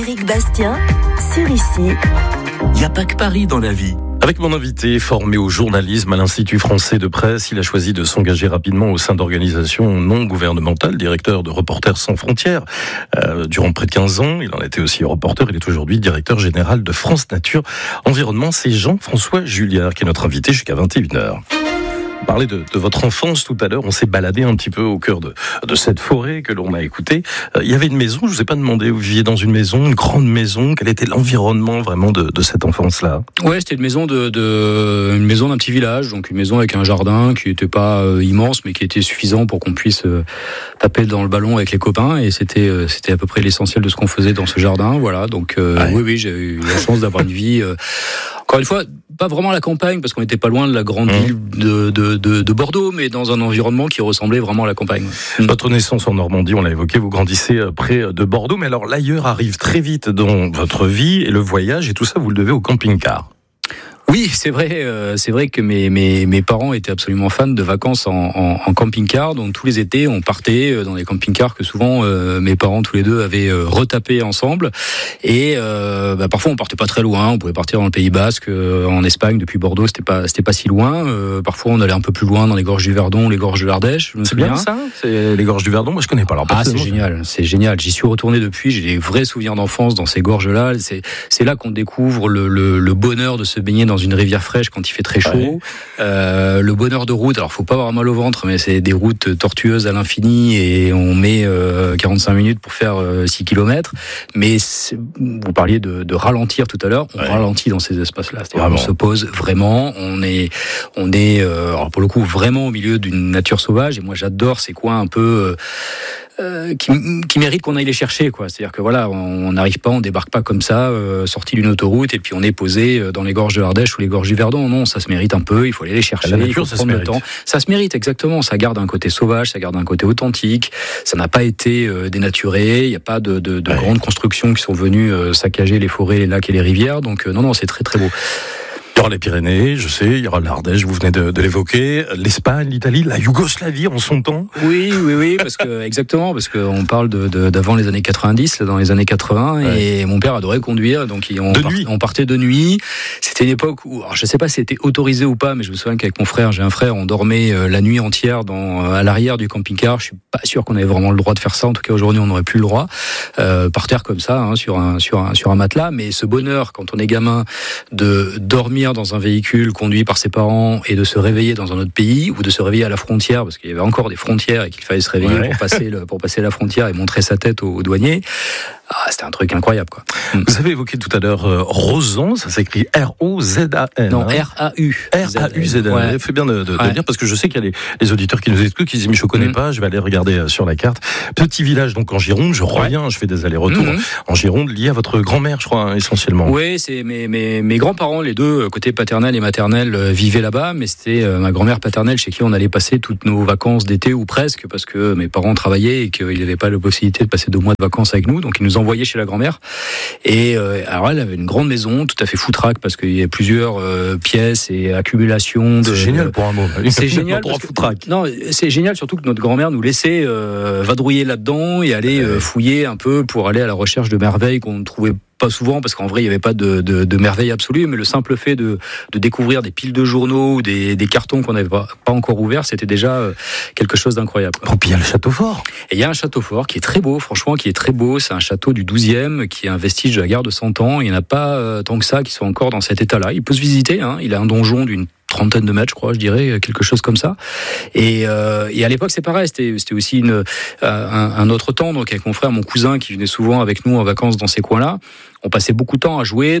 Éric Bastien, sur ici. Il n'y a pas que Paris dans la vie. Avec mon invité, formé au journalisme à l'Institut français de presse, il a choisi de s'engager rapidement au sein d'organisations non gouvernementales, directeur de Reporters sans frontières. Durant près de 15 ans, il en était aussi reporter, il est aujourd'hui directeur général de France Nature Environnement. C'est Jean-François Julliard qui est notre invité jusqu'à 21h. On parlait de votre enfance tout à l'heure, on s'est baladé un petit peu au cœur de cette forêt que l'on a écoutée. Il y avait une maison, je ne vous ai pas demandé, vous viviez dans une maison, une grande maison, quel était l'environnement vraiment de cette enfance-là? Ouais, c'était une maison une maison d'un petit village, donc une maison avec un jardin qui n'était pas immense, mais qui était suffisant pour qu'on puisse taper dans le ballon avec les copains, et c'était à peu près l'essentiel de ce qu'on faisait dans ce jardin, voilà. Donc oui, j'ai eu la chance d'avoir une vie, encore une fois, pas vraiment à la campagne, parce qu'on n'était pas loin de la grande ville de Bordeaux, mais dans un environnement qui ressemblait vraiment à la campagne. Votre naissance en Normandie, on l'a évoqué, vous grandissez près de Bordeaux, mais alors l'ailleurs arrive très vite dans votre vie, et le voyage et tout ça, vous le devez au camping-car. Oui, c'est vrai que mes parents étaient absolument fans de vacances en camping-car. Donc tous les étés, on partait dans les camping-cars que souvent mes parents tous les deux avaient retapé ensemble. Et parfois on partait pas très loin. On pouvait partir dans le Pays Basque, en Espagne, depuis Bordeaux, c'était pas si loin. Parfois on allait un peu plus loin dans les gorges du Verdon, les gorges de l'Ardèche. C'est bien ça, c'est les gorges du Verdon. Moi je connais pas. Alors, c'est génial. J'y suis retourné depuis. J'ai des vrais souvenirs d'enfance dans ces gorges-là. C'est là qu'on découvre le bonheur de se baigner dans une rivière fraîche quand il fait très chaud. Le bonheur de route, alors faut pas avoir mal au ventre, mais c'est des routes tortueuses à l'infini et on met 45 minutes pour faire 6 km. Mais vous parliez de ralentir tout à l'heure, on ralentit dans ces espaces-là. C'est-à-dire on se pose vraiment, on est alors pour le coup vraiment au milieu d'une nature sauvage, et moi j'adore ces coins un peu qui mérite qu'on aille les chercher, quoi. C'est-à-dire que voilà, on n'arrive pas, on débarque pas comme ça, sorti d'une autoroute et puis on est posé dans les gorges de l'Ardèche ou les gorges du Verdon. Non, ça se mérite un peu. Il faut aller les chercher. La nature, il faut prendre le temps. Ça se mérite exactement. Ça garde un côté sauvage, ça garde un côté authentique. Ça n'a pas été dénaturé. Il n'y a pas de grandes constructions qui sont venues saccager les forêts, les lacs et les rivières. Donc non, c'est très très beau. Il y aura les Pyrénées, je sais, il y aura l'Ardèche, vous venez de l'évoquer, l'Espagne, l'Italie, la Yougoslavie en son temps. Oui, parce qu'on parle d'avant les années 90, dans les années 80, et mon père adorait conduire, donc on partait de nuit. C'était une époque où, alors je sais pas si c'était autorisé ou pas, mais je me souviens qu'avec mon frère, j'ai un frère, on dormait la nuit entière à l'arrière du camping-car. Je suis pas sûr qu'on avait vraiment le droit de faire ça. En tout cas, aujourd'hui, on n'aurait plus le droit, par terre comme ça, sur un matelas. Mais ce bonheur, quand on est gamin, de dormir dans un véhicule conduit par ses parents et de se réveiller dans un autre pays, ou de se réveiller à la frontière parce qu'il y avait encore des frontières et qu'il fallait se réveiller pour passer la frontière et montrer sa tête aux douaniers. C'était un truc incroyable, quoi. Vous avez évoqué tout à l'heure Rozan, ça s'écrit R-O-Z-A-N. Non, R-A-U. R-A-U-Z-A-N. Ouais. Fait bien de dire, parce que je sais qu'il y a les auditeurs qui nous écoutent, qui disent mais je connais pas, je vais aller regarder sur la carte. Petit village donc en Gironde, je reviens, je fais des allers-retours en Gironde, lié à votre grand-mère, je crois, essentiellement. Oui, c'est mes grands-parents, les deux, côté paternel et maternel, vivaient là-bas, mais c'était ma grand-mère paternelle chez qui on allait passer toutes nos vacances d'été ou presque, parce que mes parents travaillaient et qu'ils n'avaient pas la possibilité de passer 2 mois de vacances avec nous, donc ils nous envoyé chez la grand-mère. Et alors elle avait une grande maison, tout à fait foutraque, parce qu'il y a plusieurs pièces et accumulation. C'est génial pour un mot. C'est génial. Non, c'est génial surtout que notre grand-mère nous laissait vadrouiller là-dedans et aller fouiller un peu pour aller à la recherche de merveilles qu'on ne trouvait pas souvent, parce qu'en vrai il n'y avait pas de merveille absolue, mais le simple fait de découvrir des piles de journaux ou des cartons qu'on n'avait pas encore ouverts, c'était déjà quelque chose d'incroyable. Et puis il y a le château fort. Et il y a un château fort qui est très beau, franchement, qui est très beau. C'est un château du 12e qui est un vestige de la guerre de 100 ans. Il n'y en a pas tant que ça qui sont encore dans cet état-là. Il peut se visiter, il a un donjon d'une 30aine de mètres, je crois, je dirais, quelque chose comme ça. Et à l'époque, c'est pareil, c'était aussi un autre temps. Donc avec mon frère, mon cousin, qui venait souvent avec nous en vacances dans ces coins-là, on passait beaucoup de temps à jouer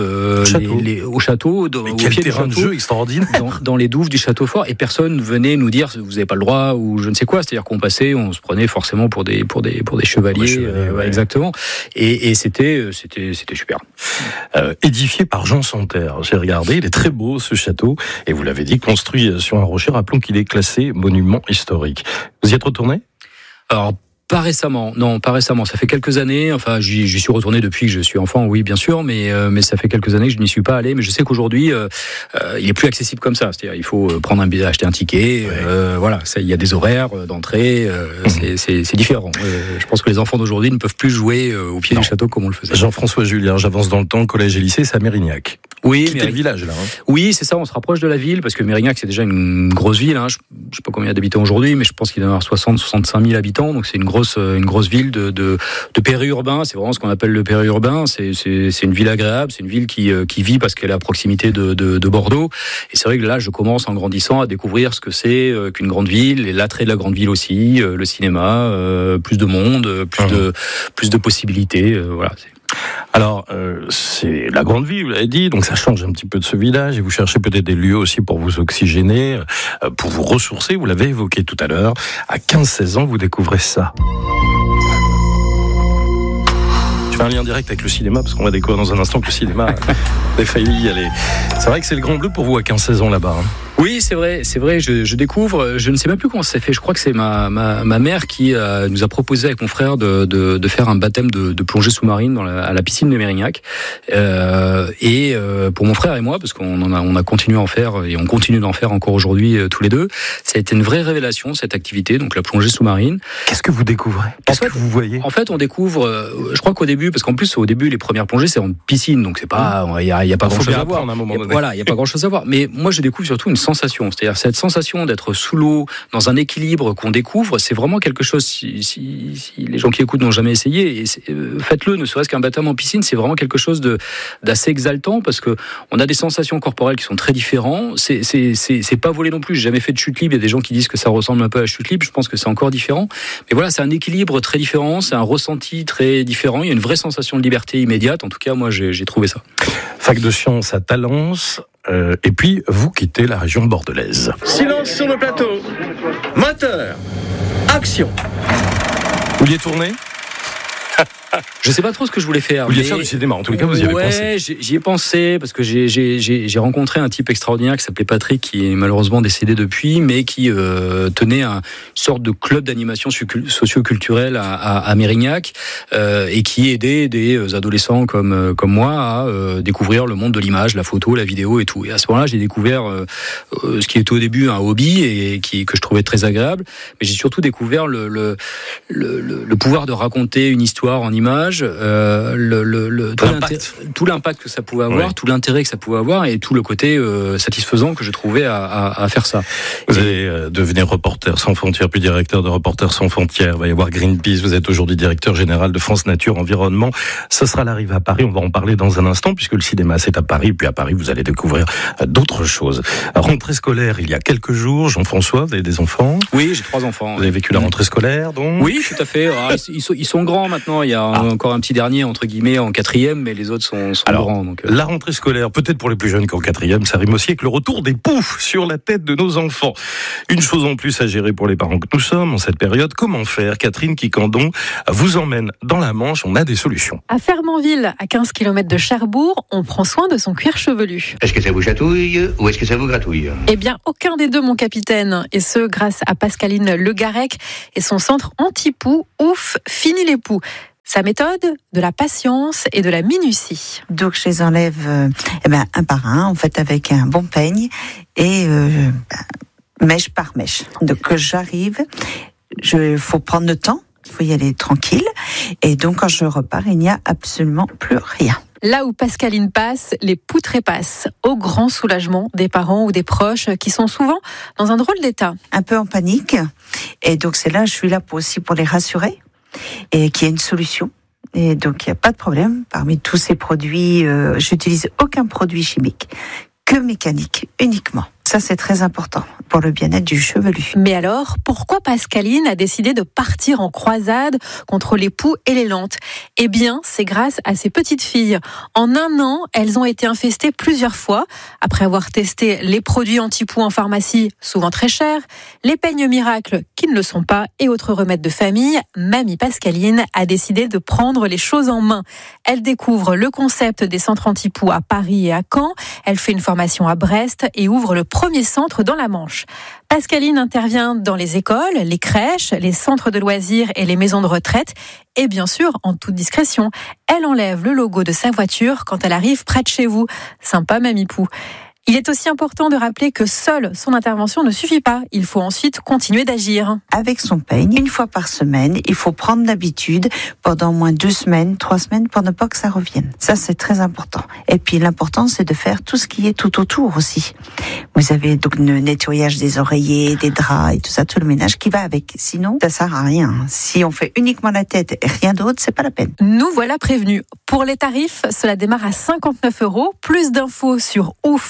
au château, au pied du château, de jeu extraordinaire, dans les douves du château fort, et personne venait nous dire vous n'avez pas le droit ou je ne sais quoi. C'est-à-dire qu'on passait, on se prenait forcément pour des chevaliers, exactement. Et c'était super. Édifié par Jean Santerre, j'ai regardé, il est très beau ce château, et vous l'avez dit, construit sur un rocher. Rappelons qu'il est classé monument historique. Vous y êtes retourné ? Alors Pas récemment, non, pas récemment. Ça fait quelques années. Enfin, j'y suis retourné depuis que je suis enfant, oui, bien sûr, mais ça fait quelques années que je n'y suis pas allé. Mais je sais qu'aujourd'hui, il est plus accessible comme ça. C'est-à-dire, il faut prendre un billet, acheter un ticket. Voilà, il y a des horaires d'entrée. C'est différent. Je pense que les enfants d'aujourd'hui ne peuvent plus jouer au pied du château comme on le faisait. Jean-François Julien, j'avance dans le temps. Collège et lycée, c'est à Mérignac. Oui, quitter le village là. Oui, c'est ça. On se rapproche de la ville parce que Mérignac, c'est déjà une grosse ville. Je sais pas combien il y a d'habitants aujourd'hui, mais je pense qu'il doit y avoir 60-65 000 habitants. Donc c'est une grosse ville de périurbain. C'est vraiment ce qu'on appelle le périurbain. C'est une ville agréable. C'est une ville qui vit parce qu'elle est à proximité de Bordeaux. Et c'est vrai que là, je commence en grandissant à découvrir ce que c'est qu'une grande ville et l'attrait de la grande ville aussi, le cinéma, plus de monde, plus de possibilités. Voilà. Alors, c'est la grande ville, vous l'avez dit, donc ça change un petit peu de ce village et vous cherchez peut-être des lieux aussi pour vous oxygéner, pour vous ressourcer, vous l'avez évoqué tout à l'heure. À 15-16 ans, vous découvrez ça. Je fais un lien direct avec le cinéma, parce qu'on va découvrir dans un instant que le cinéma a failli y aller. C'est vrai que c'est le Grand Bleu pour vous à 15-16 ans là-bas. Oui, c'est vrai, je découvre, je ne sais même plus comment ça s'est fait, je crois que c'est ma mère qui nous a proposé avec mon frère de faire un baptême de plongée sous-marine à la piscine de Mérignac, et pour mon frère et moi, parce on a continué à en faire, et on continue d'en faire encore aujourd'hui tous les deux, ça a été une vraie révélation, cette activité, donc la plongée sous-marine. Qu'est-ce que vous découvrez ? Qu'est-ce que vous voyez ? En fait, on découvre, je crois qu'au début, parce qu'en plus, au début, les premières plongées, c'est en piscine, donc c'est pas, il y a pas grand-chose à voir. Voilà, il y a pas grand-chose à voir, mais moi, je découvre surtout une sensation, c'est-à-dire cette sensation d'être sous l'eau, dans un équilibre qu'on découvre, c'est vraiment quelque chose, si les gens qui écoutent n'ont jamais essayé, faites-le, ne serait-ce qu'un baptême en piscine, c'est vraiment quelque chose d'assez exaltant, parce que on a des sensations corporelles qui sont très différentes, c'est pas volé non plus, j'ai jamais fait de chute libre, il y a des gens qui disent que ça ressemble un peu à la chute libre, je pense que c'est encore différent, mais voilà, c'est un équilibre très différent, c'est un ressenti très différent, il y a une vraie sensation de liberté immédiate, en tout cas, moi, j'ai trouvé ça. Fac de sciences à Talence, et puis vous quittez la région bordelaise. Silence sur le plateau. Moteur. Action. Vous vouliez tourner ? Je sais pas trop ce que je voulais faire. Vous vouliez faire du cinéma, en tous les cas, vous y avez pensé. Ouais, j'y ai pensé, parce que j'ai rencontré un type extraordinaire qui s'appelait Patrick, qui est malheureusement décédé depuis, mais qui tenait une sorte de club d'animation socio-culturelle à Mérignac, et qui aidait des adolescents comme moi à découvrir le monde de l'image, la photo, la vidéo et tout. Et à ce moment-là, j'ai découvert ce qui était au début un hobby et que je trouvais très agréable, mais j'ai surtout découvert le pouvoir de raconter une histoire en image, tout l'impact que ça pouvait avoir, tout l'intérêt que ça pouvait avoir et tout le côté satisfaisant que je trouvais à faire ça. Vous allez devenir Reporters sans frontières, puis directeur de Reporters sans frontières. Il va y avoir Greenpeace. Vous êtes aujourd'hui directeur général de France Nature Environnement. Ce sera l'arrivée à Paris. On va en parler dans un instant puisque le cinéma c'est à Paris. Puis à Paris, vous allez découvrir d'autres choses. Rentrée scolaire il y a quelques jours. Jean-François, vous avez des enfants ? Oui, j'ai 3 enfants. Vous avez vécu la rentrée scolaire, donc ? Oui, tout à fait. Alors, ils sont grands maintenant. Il y a encore un petit dernier entre guillemets en 4e, mais les autres sont grands. Donc, la rentrée scolaire, peut-être pour les plus jeunes qu'en 4e, ça rime aussi avec le retour des poufs sur la tête de nos enfants. Une chose en plus à gérer pour les parents que nous sommes en cette période. Comment faire ? Catherine Quicandon vous emmène dans la Manche. On a des solutions. À Fermanville, à 15 km de Cherbourg, on prend soin de son cuir chevelu. Est-ce que ça vous chatouille ou est-ce que ça vous gratouille ? Eh bien, aucun des deux, mon capitaine. Et ce, grâce à Pascaline Le Garec et son centre anti-poux. Ouf, fini les poux. Sa méthode, de la patience et de la minutie. Donc je les enlève un par un, en fait avec un bon peigne et mèche par mèche. Donc j'arrive, faut prendre le temps, il faut y aller tranquille. Et donc quand je repars, il n'y a absolument plus rien. Là où Pascaline passe, les poux trépassent, au grand soulagement des parents ou des proches qui sont souvent dans un drôle d'état. Un peu en panique. Et donc je suis là aussi pour les rassurer. Et qu'il y a une solution. Et donc, il n'y a pas de problème. Parmi tous ces produits, j'utilise aucun produit chimique, que mécanique, uniquement. Ça, c'est très important pour le bien-être du chevelu. Mais alors, pourquoi Pascaline a décidé de partir en croisade contre les poux et les lentes ? Eh bien, c'est grâce à ses petites filles. En un an, elles ont été infestées plusieurs fois. Après avoir testé les produits anti-poux en pharmacie, souvent très chers, les peignes miracles, qui ne le sont pas, et autres remèdes de famille, Mamie Pascaline a décidé de prendre les choses en main. Elle découvre le concept des centres anti-poux à Paris et à Caen. Elle fait une formation à Brest et ouvre le premier centre dans la Manche. Pascaline intervient dans les écoles, les crèches, les centres de loisirs et les maisons de retraite. Et bien sûr, en toute discrétion, elle enlève le logo de sa voiture quand elle arrive près de chez vous. Sympa, Mamie Pou. Il est aussi important de rappeler que seule son intervention ne suffit pas. Il faut ensuite continuer d'agir. Avec son peigne, une fois par semaine, il faut prendre l'habitude pendant au moins 2 semaines, 3 semaines pour ne pas que ça revienne. Ça, c'est très important. Et puis, l'important, c'est de faire tout ce qui est tout autour aussi. Vous avez donc le nettoyage des oreillers, des draps et tout ça, tout le ménage qui va avec. Sinon, ça sert à rien. Si on fait uniquement la tête et rien d'autre, c'est pas la peine. Nous voilà prévenus. Pour les tarifs, cela démarre à 59 €. Plus d'infos sur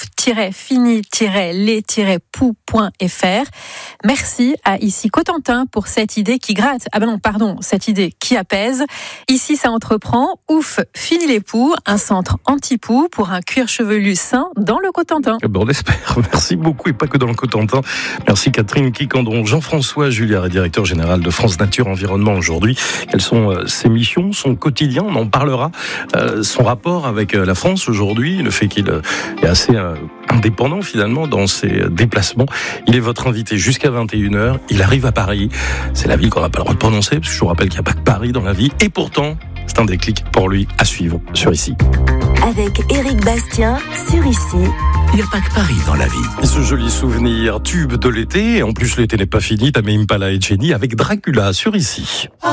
ouf-fini-les-pou.fr. Merci à Ici Cotentin pour cette idée qui gratte. Cette idée qui apaise. Ici, ça entreprend. Ouf, fini les poux, un centre anti-poux pour un cuir chevelu sain dans le Cotentin. On l'espère. Merci beaucoup, et pas que dans le Cotentin. Merci Catherine Quiquendron. Jean-François Julliard est directeur général de France Nature Environnement aujourd'hui. Quelles sont ses missions, son quotidien? On en parlera. Son rapport avec la France aujourd'hui, le fait qu'il est assez indépendant finalement dans ses déplacements. Il est votre invité jusqu'à 21h. Il arrive à Paris. C'est la ville qu'on n'a pas le droit de prononcer, parce que je vous rappelle qu'il n'y a pas que Paris dans la vie. Et pourtant, c'est un déclic pour lui à suivre sur Ici. Avec Éric Bastien sur Ici. Il n'y a pas que Paris dans la vie. Et ce joli souvenir tube de l'été, et en plus l'été n'est pas fini, Tame Impala et Jenny avec Dracula sur Ici.